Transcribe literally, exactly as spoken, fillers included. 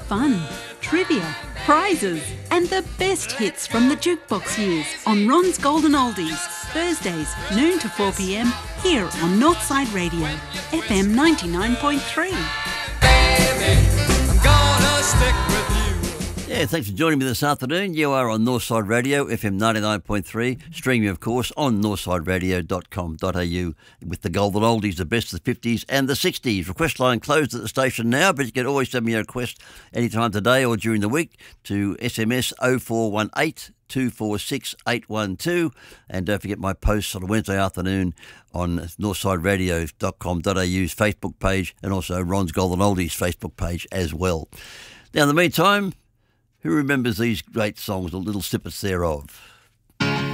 fun, trivia, prizes, and the best hits from the jukebox years on Ron's Golden Oldies, Thursdays, noon to four p m, here on Northside Radio, F M ninety-nine point three. Baby, I'm gonna stick with you. Yeah, thanks for joining me this afternoon. You are on Northside Radio, F M ninety-nine point three, streaming, of course, on northside radio dot com dot a u with the Golden Oldies, the best of the fifties and the sixties. Request line closed at the station now, but you can always send me a request anytime today or during the week to S M S oh four one eight, two four six, eight one two, and don't forget my posts on a Wednesday afternoon on northside radio dot com dot a u's Facebook page and also Ron's Golden Oldies Facebook page as well. Now, in the meantime, who remembers these great songs, or little snippets thereof?